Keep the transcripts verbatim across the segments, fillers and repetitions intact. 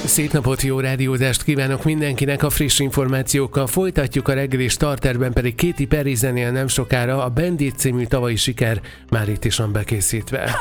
Szép napot, jó rádiózást kívánok mindenkinek, a friss információkkal folytatjuk, a reggeli starterben pedig Katy Perry zenél nem sokára, a Bandit című tavalyi siker már itt is van bekészítve.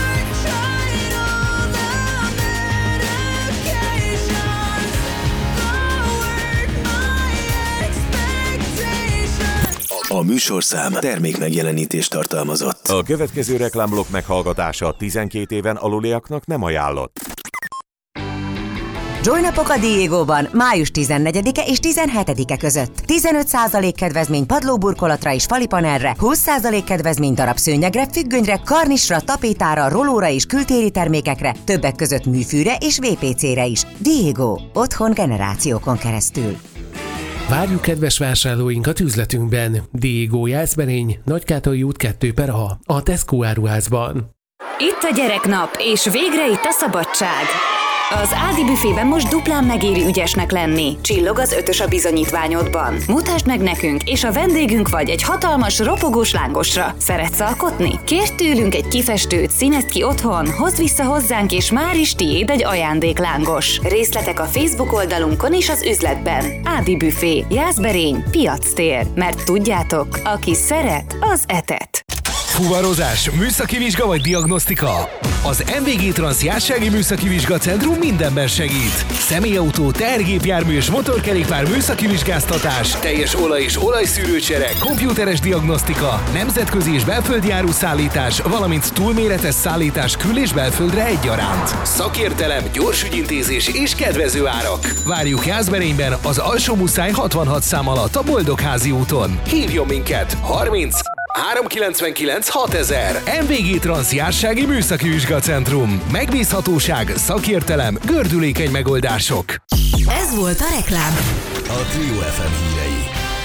A műsorszám termékmegjelenítést tartalmazott. A következő reklámblokk meghallgatása tizenkét éven aluliaknak nem ajánlott. Joy-napok a Diegóban május tizennegyedike és tizenhetedike között. tizenöt százalék kedvezmény padlóburkolatra és falipanelre, húsz százalék kedvezmény darabszőnyegre, függönyre, karnisra, tapétára, rolóra és kültéri termékekre, többek között műfűre és vé pé cére is. Diego. Otthon generációkon keresztül. Várjuk kedves vásárlóinkat üzletünkben. Diego Jászberény, Nagykátai út kettő per A, a Tesco áruházban. Itt a gyereknap, és végre itt a szabadság. Az Ádi büfében most duplán megéri ügyesnek lenni. Csillog az ötös a bizonyítványodban. Mutasd meg nekünk, és a vendégünk vagy egy hatalmas, ropogós lángosra. Szeretsz alkotni? Kérj tőlünk egy kifestőt, színezd ki otthon, hozd vissza hozzánk, és már is tiéd egy ajándéklángos. Részletek a Facebook oldalunkon és az üzletben. Ádi büfé, Jászberény, piactér. Mert tudjátok, aki szeret, az etet. Fuvarozás, műszaki vizsga vagy diagnosztika? Az em vé gé Trans Jársági Műszaki Vizsgacentrum mindenben segít. Személyautó, tehergépjármű és motorkerékpár műszaki vizsgáztatás, teljes olaj- és olajszűrőcsere, komputeres diagnosztika, nemzetközi és belföldi áruszállítás, valamint túlméretes szállítás kül- és belföldre egyaránt. Szakértelem, gyors ügyintézés és kedvező árak. Várjuk Jászberényben, az Alsó-Muszáj hatvanhat szám alatt a Boldogházi úton. Hívjon minket! harminc háromszázkilencvenkilenc hatezer. em vé gé Trans Jársági Műszaki Vizsgacentrum. Megbízhatóság, szakértelem, gördülékeny megoldások. Ez volt a reklám. A Trio ef em hírei.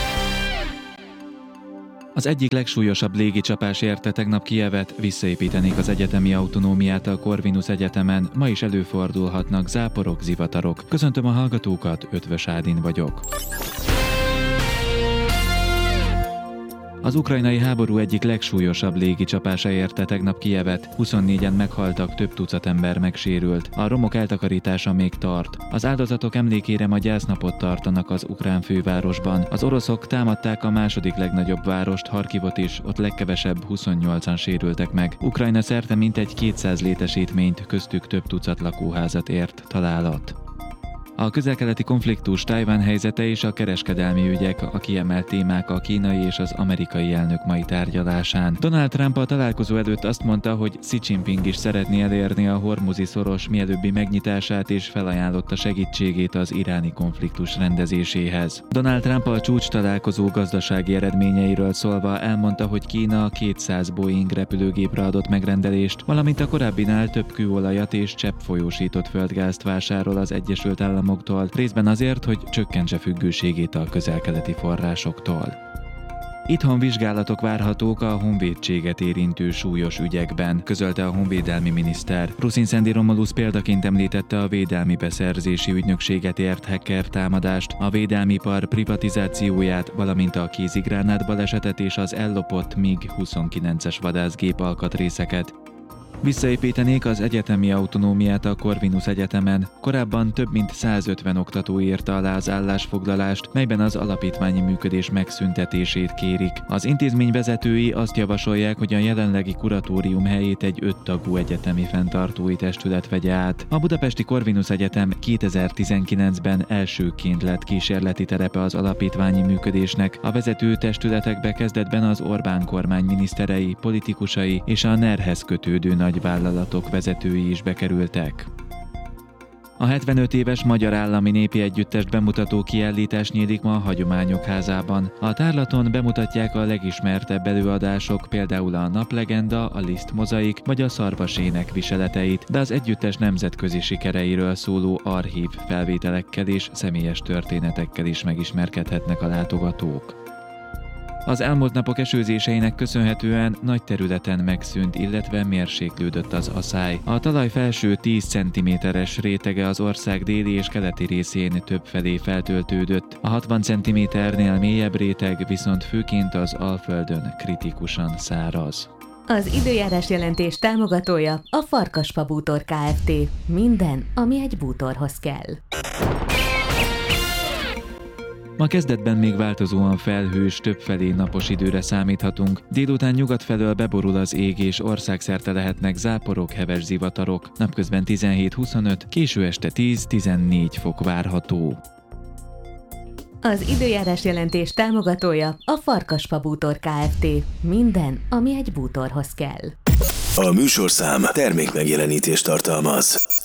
Az egyik legsúlyosabb légicsapás érte tegnap Kijevet, visszaépítenék az egyetemi autonómiát a Corvinus Egyetemen, ma is előfordulhatnak záporok, zivatarok. Köszöntöm a hallgatókat, Ötvös Ádin vagyok. Az ukrajnai háború egyik legsúlyosabb légicsapása érte tegnap Kijevet, huszonnégyen meghaltak, több tucat ember megsérült. A romok eltakarítása még tart. Az áldozatok emlékére ma gyásznapot tartanak az ukrán fővárosban. Az oroszok támadták a második legnagyobb várost, Harkivot is, ott legkevesebb huszonnyolcan sérültek meg. Ukrajna szerte mintegy kétszáz létesítményt, köztük több tucat lakóházat ért találat. A közel-keleti konfliktus, Tajvan helyzete és a kereskedelmi ügyek a kiemelt témák a kínai és az amerikai elnök mai tárgyalásán. Donald Trump a találkozó előtt azt mondta, hogy Xi Jinping is szeretné elérni a hormuzi szoros mielőbbi megnyitását, és felajánlotta segítségét az iráni konfliktus rendezéséhez. Donald Trump a csúcs találkozó gazdasági eredményeiről szólva elmondta, hogy Kína kétszáz Boeing repülőgépre adott megrendelést, valamint a korábbinál több kőolajat és cseppfolyósított földgázt vásárol az Egyesült Államok részben azért, hogy csökkentse függőségét a közel-keleti forrásoktól. Itthon vizsgálatok várhatók a honvédséget érintő súlyos ügyekben, közölte a honvédelmi miniszter. Ruszin Szendi Romulus példaként említette a védelmi beszerzési ügynökséget ért hacker támadást, a védelmipar privatizációját, valamint a kézigránát balesetet és az ellopott MiG huszonkilences vadászgép alkatrészeket. Visszaépítenék az egyetemi autonómiát a Corvinus Egyetemen. Korábban több mint százötven oktató írta alá az állásfoglalást, melyben az alapítványi működés megszüntetését kérik. Az intézmény vezetői azt javasolják, hogy a jelenlegi kuratórium helyét egy öttagú egyetemi fenntartói testület vegye át. A budapesti Corvinus Egyetem kétezer-tizenkilencben elsőként lett kísérleti terepe az alapítványi működésnek. A vezető testületekbe kezdetben az Orbán kormány miniszterei, politikusai és a NER-hez kötődő nagyvállalatok vezetői is bekerültek. A hetvenöt éves Magyar Állami Népi Együttest bemutató kiállítás nyílik ma a Hagyományok Házában. A tárlaton bemutatják a legismertebb előadások, például a Naplegenda, a Liszt mozaik vagy a Szarvasének viseleteit, de az együttes nemzetközi sikereiről szóló archív felvételekkel és személyes történetekkel is megismerkedhetnek a látogatók. Az elmúlt napok esőzéseinek köszönhetően nagy területen megszűnt, illetve mérséklődött az aszály. A talaj felső tíz centiméteres rétege az ország déli és keleti részén többfelé feltöltődött. A hatvan centiméternél mélyebb réteg viszont főként az Alföldön kritikusan száraz. Az időjárás jelentés támogatója a Farkasfa Bútor Kft. Minden, ami egy bútorhoz kell. Ma kezdetben még változóan felhős, többfelé napos időre számíthatunk. Délután nyugat felől beborul az ég, és országszerte lehetnek záporok, heves zivatarok. Napközben tizenhét-huszonöt, késő este tíz-tizennégy fok várható. Az időjárás jelentés támogatója a Farkasfa Bútor Kft. Minden, ami egy bútorhoz kell. A műsorszám termékmegjelenítést tartalmaz.